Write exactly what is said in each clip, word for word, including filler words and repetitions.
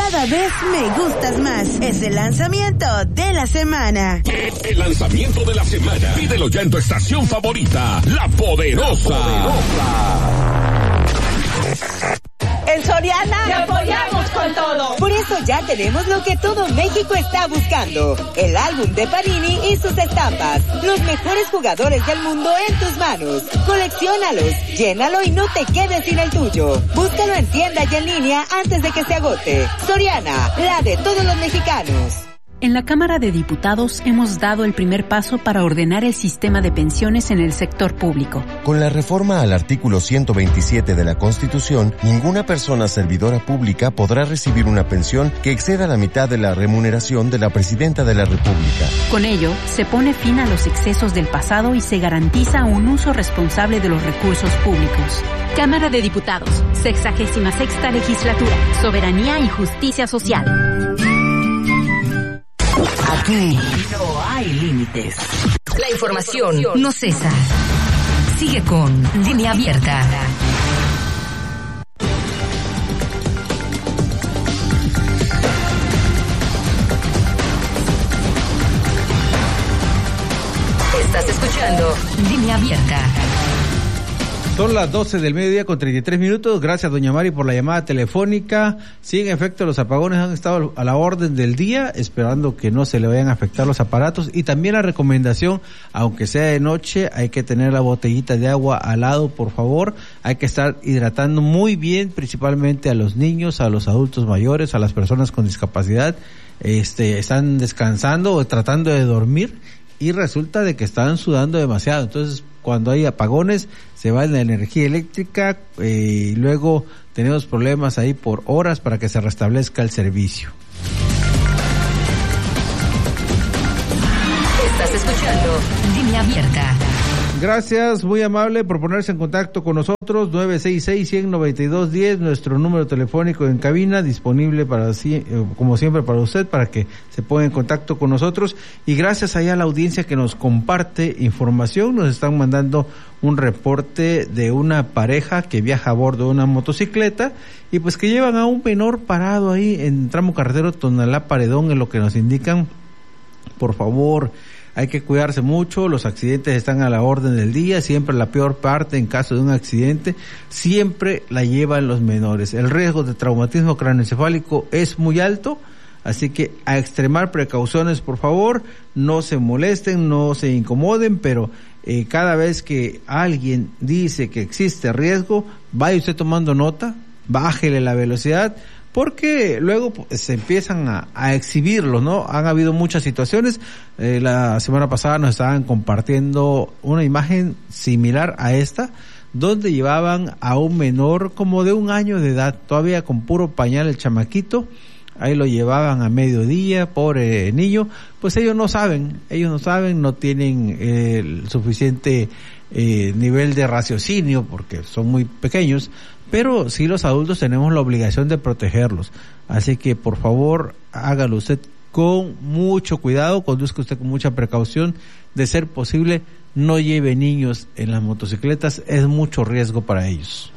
Cada vez me gustas más. Es el lanzamiento de la semana. El lanzamiento de la semana. Pídelo ya en tu estación favorita, La Poderosa. La Poderosa. En Soriana te apoyamos con todo. Por eso ya tenemos lo que todo México está buscando. El álbum de Panini y sus estampas. Los mejores jugadores del mundo en tus manos. Colecciónalos, llénalo y no te quedes sin el tuyo. Búscalo en tienda y en línea antes de que se agote. Soriana, la de todos los mexicanos. En la Cámara de Diputados hemos dado el primer paso para ordenar el sistema de pensiones en el sector público. Con la reforma al artículo ciento veintisiete de la Constitución, ninguna persona servidora pública podrá recibir una pensión que exceda la mitad de la remuneración de la Presidenta de la República. Con ello, se pone fin a los excesos del pasado y se garantiza un uso responsable de los recursos públicos. Cámara de Diputados, sexagésima sexta legislatura, soberanía y justicia social. Aquí no hay límites. La información no cesa. Sigue con Línea Abierta. Estás escuchando Línea Abierta. Son las doce del mediodía con treinta y tres minutos. Gracias, doña Mari, por la llamada telefónica. Sí, en efecto, los apagones han estado a la orden del día, esperando que no se le vayan a afectar los aparatos. Y también la recomendación, aunque sea de noche, hay que tener la botellita de agua al lado, por favor. Hay que estar hidratando muy bien, principalmente a los niños, a los adultos mayores, a las personas con discapacidad. Este, están descansando o tratando de dormir y resulta de que están sudando demasiado. Entonces, cuando hay apagones, se va la energía eléctrica eh, y luego tenemos problemas ahí por horas para que se restablezca el servicio. Estás escuchando Línea Abierta. Gracias, muy amable por ponerse en contacto con nosotros. Nueve seis seis, uno cero nueve dos, uno cero, nuestro número telefónico en cabina, disponible para como siempre para usted, para que se ponga en contacto con nosotros. Y gracias allá a la audiencia que nos comparte información. Nos están mandando un reporte de una pareja que viaja a bordo de una motocicleta y pues que llevan a un menor parado ahí en tramo carretero Tonalá-Paredón, en lo que nos indican. Por favor, hay que cuidarse mucho, los accidentes están a la orden del día, siempre la peor parte en caso de un accidente, siempre la llevan los menores. El riesgo de traumatismo craneoencefálico es muy alto, así que a extremar precauciones, por favor, no se molesten, no se incomoden, pero eh, cada vez que alguien dice que existe riesgo, vaya usted tomando nota, bájele la velocidad, porque luego pues, se empiezan a, a exhibirlo, ¿no? Han habido muchas situaciones. Eh, la semana pasada nos estaban compartiendo una imagen similar a esta, donde llevaban a un menor como de un año de edad, todavía con puro pañal el chamaquito. Ahí lo llevaban a mediodía, pobre niño. Pues ellos no saben, ellos no saben, no tienen eh, el suficiente eh, nivel de raciocinio, porque son muy pequeños, pero sí los adultos tenemos la obligación de protegerlos. Así que por favor, hágalo usted con mucho cuidado, conduzca usted con mucha precaución. De ser posible, no lleve niños en las motocicletas, es mucho riesgo para ellos.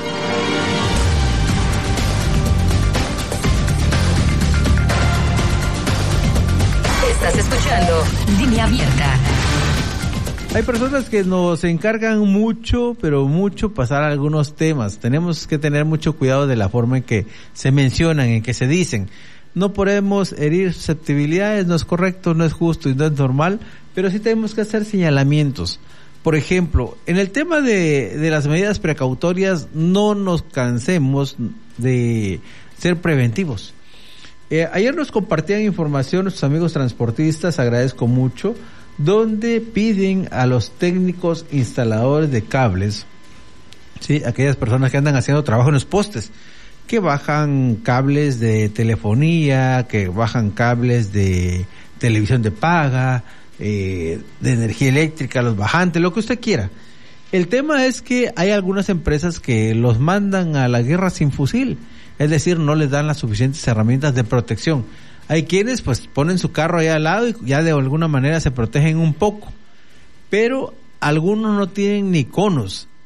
Estás escuchando Línea Abierta. Hay personas que nos encargan mucho, pero mucho pasar algunos temas. Tenemos que tener mucho cuidado de la forma en que se mencionan, en que se dicen. No podemos herir susceptibilidades, no es correcto, no es justo y no es normal, pero sí tenemos que hacer señalamientos. Por ejemplo, en el tema de, de las medidas precautorias, no nos cansemos de ser preventivos. Eh, ayer nos compartían información nuestros amigos transportistas, agradezco mucho, donde piden a los técnicos instaladores de cables, sí, aquellas personas que andan haciendo trabajo en los postes, que bajan cables de telefonía, que bajan cables de televisión de paga, eh, de energía eléctrica, los bajantes, lo que usted quiera. El tema es que hay algunas empresas que los mandan a la guerra sin fusil, es decir, no les dan las suficientes herramientas de protección. Hay quienes pues ponen su carro ahí al lado y ya de alguna manera se protegen un poco, pero algunos no tienen ni conos,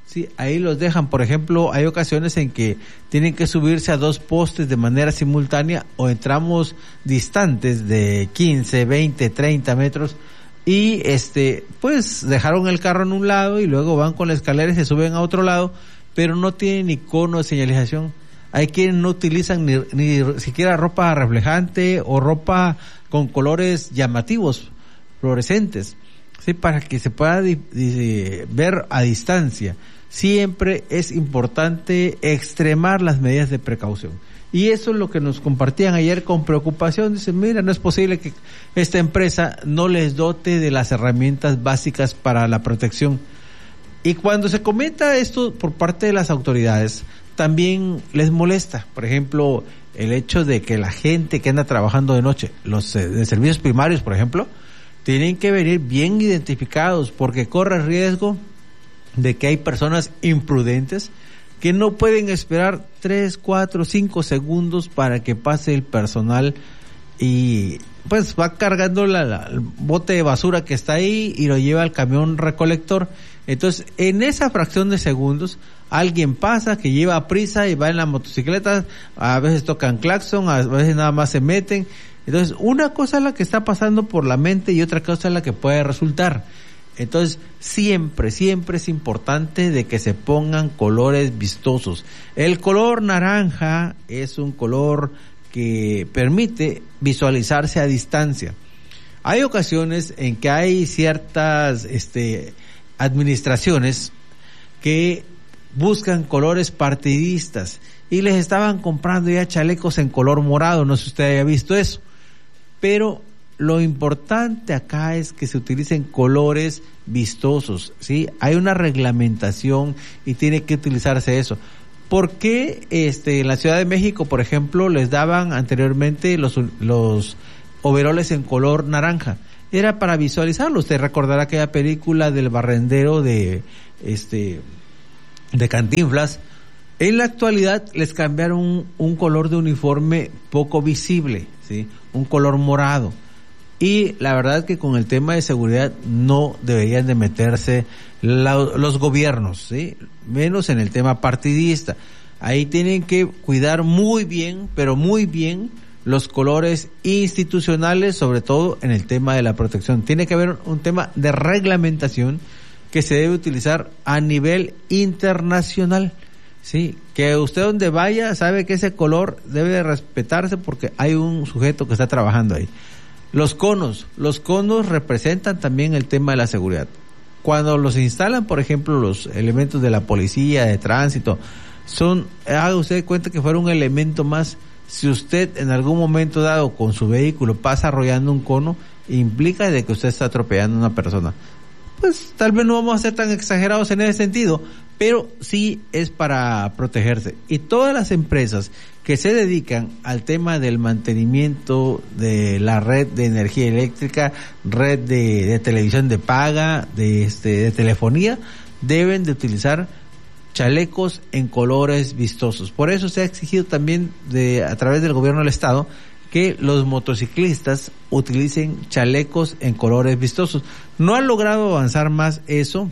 Sí, ahí los dejan. Por ejemplo, hay ocasiones en que tienen que subirse a dos postes de manera simultánea o en tramos distantes de quince, veinte, treinta metros y este, pues dejaron el carro en un lado y luego van con la escalera y se suben a otro lado, pero no tienen icono de señalización. Hay quienes no utilizan ni, ni siquiera ropa reflejante o ropa con colores llamativos, fluorescentes, sí, para que se pueda di, di, ver a distancia. Siempre es importante extremar las medidas de precaución. Y eso es lo que nos compartían ayer con preocupación. Dicen, mira, no es posible que esta empresa no les dote de las herramientas básicas para la protección. Y cuando se comenta esto por parte de las autoridades, también les molesta. Por ejemplo, el hecho de que la gente que anda trabajando de noche, los eh, de servicios primarios, por ejemplo, tienen que venir bien identificados porque corre riesgo de que hay personas imprudentes que no pueden esperar tres, cuatro, cinco segundos para que pase el personal y pues va cargando la, la, el bote de basura que está ahí y lo lleva al camión recolector. Entonces, en esa fracción de segundos, alguien pasa que lleva prisa y va en la motocicleta, a veces tocan claxon, a veces nada más se meten. Entonces, una cosa es la que está pasando por la mente y otra cosa es la que puede resultar. Entonces, siempre, siempre es importante de que se pongan colores vistosos. El color naranja es un color que permite visualizarse a distancia. Hay ocasiones en que hay ciertas este, administraciones que buscan colores partidistas y les estaban comprando ya chalecos en color morado, no sé si usted haya visto eso, pero lo importante acá es que se utilicen colores vistosos, ¿sí? Hay una reglamentación y tiene que utilizarse eso. ¿Por qué este, en la Ciudad de México, por ejemplo, les daban anteriormente los, los overoles en color naranja? Era para visualizarlo. Usted recordará aquella película del barrendero de, este, de Cantinflas. En la actualidad les cambiaron un, un color de uniforme poco visible, ¿sí? Un color morado. Y la verdad que con el tema de seguridad no deberían de meterse la, los gobiernos, ¿sí? Menos en el tema partidista. Ahí tienen que cuidar muy bien, pero muy bien, los colores institucionales, sobre todo en el tema de la protección. Tiene que haber un tema de reglamentación que se debe utilizar a nivel internacional, ¿sí? Que usted donde vaya sabe que ese color debe de respetarse porque hay un sujeto que está trabajando ahí. Los conos, los conos representan también el tema de la seguridad. Cuando los instalan, por ejemplo, los elementos de la policía, de tránsito, son, haga usted cuenta que fuera un elemento más. Si usted en algún momento dado con su vehículo pasa arrollando un cono, implica de que usted está atropellando a una persona. Pues tal vez no vamos a ser tan exagerados en ese sentido, pero sí es para protegerse. Y todas las empresas que se dedican al tema del mantenimiento de la red de energía eléctrica, red de, de televisión de paga, de este de telefonía, deben de utilizar chalecos en colores vistosos. Por eso se ha exigido también de a través del gobierno del estado que los motociclistas utilicen chalecos en colores vistosos. No han logrado avanzar más eso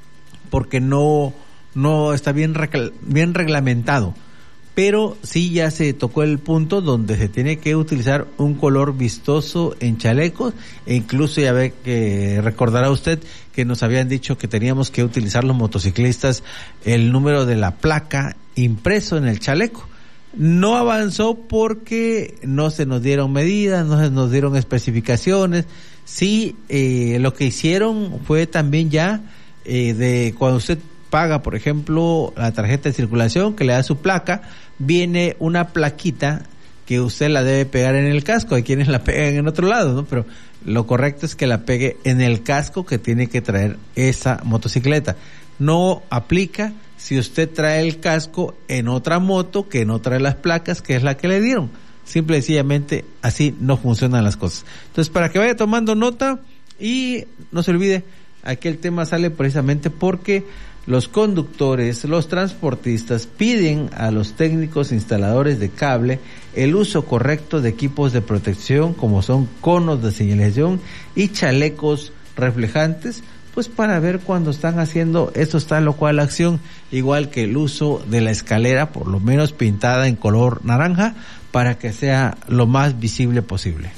porque no no está bien regla, bien reglamentado, pero sí ya se tocó el punto donde se tiene que utilizar un color vistoso en chalecos, e incluso ya ve que recordará usted que nos habían dicho que teníamos que utilizar los motociclistas el número de la placa impreso en el chaleco. No avanzó porque no se nos dieron medidas, no se nos dieron especificaciones. Sí, eh, lo que hicieron fue también ya eh, de cuando usted paga, por ejemplo, la tarjeta de circulación que le da su placa, viene una plaquita que usted la debe pegar en el casco. Hay quienes la pegan en otro lado, ¿no? Pero lo correcto es que la pegue en el casco que tiene que traer esa motocicleta. No aplica si usted trae el casco en otra moto que no trae las placas, que es la que le dieron. Simple y sencillamente así no funcionan las cosas. Entonces, para que vaya tomando nota y no se olvide, aquí el tema sale precisamente porque los conductores, los transportistas piden a los técnicos instaladores de cable el uso correcto de equipos de protección como son conos de señalización y chalecos reflejantes, pues para ver cuando están haciendo esto tal o cual acción, igual que el uso de la escalera, por lo menos pintada en color naranja, para que sea lo más visible posible.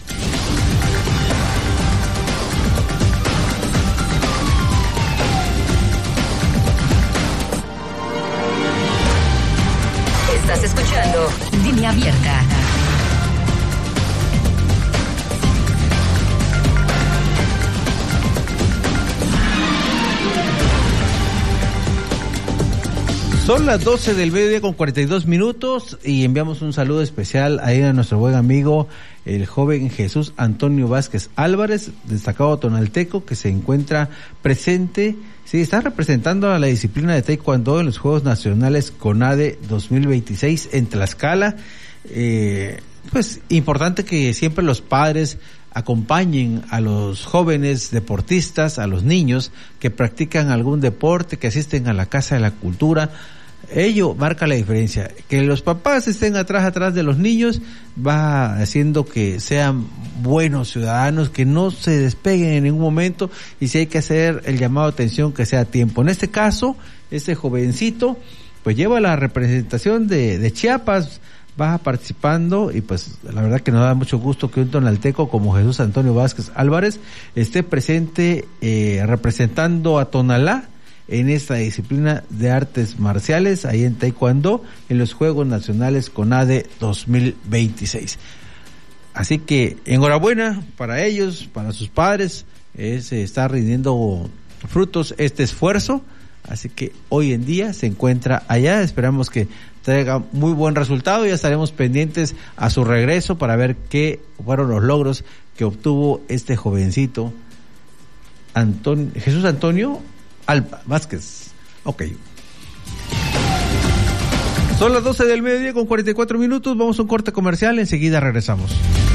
Estás escuchando Línea Abierta. Son las doce del mediodía con cuarenta y dos minutos y enviamos un saludo especial ahí a nuestro buen amigo, el joven Jesús Antonio Vázquez Álvarez, destacado tonalteco, que se encuentra presente, sí, está representando a la disciplina de Taekwondo en los Juegos Nacionales CONADE dos mil veintiséis en Tlaxcala. Eh, pues importante que siempre los padres acompañen a los jóvenes deportistas, a los niños que practican algún deporte, que asisten a la Casa de la Cultura. Ello marca la diferencia. Que los papás estén atrás, atrás de los niños, va haciendo que sean buenos ciudadanos, que no se despeguen en ningún momento, y si hay que hacer el llamado de atención, que sea a tiempo. En este caso, este jovencito, pues lleva la representación de, de Chiapas, va participando, y pues la verdad que nos da mucho gusto que un tonalteco como Jesús Antonio Vázquez Álvarez esté presente eh, representando a Tonalá en esta disciplina de artes marciales, ahí en Taekwondo, en los Juegos Nacionales CONADE dos mil veintiséis. Así que enhorabuena para ellos, para sus padres, eh, se está rindiendo frutos este esfuerzo, así que hoy en día se encuentra allá, esperamos que traiga muy buen resultado, ya estaremos pendientes a su regreso para ver qué fueron los logros que obtuvo este jovencito Antonio, Jesús Antonio Alba Vázquez. Ok. Son las doce del mediodía con cuarenta y cuatro minutos, vamos a un corte comercial, enseguida regresamos.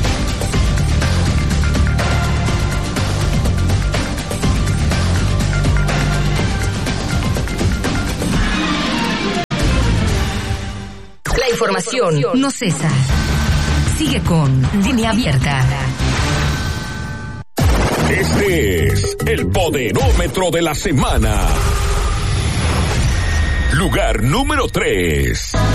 La información no cesa. Sigue con Línea Abierta. Este es el Poderómetro de la semana. Lugar número tres.